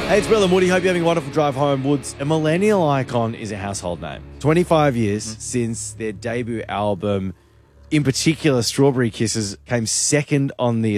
Hey, it's Will and Woody. Hope you're having a wonderful drive home. Woods, a millennial icon is a household name. 25 years since their debut album, in particular, Strawberry Kisses, came second on the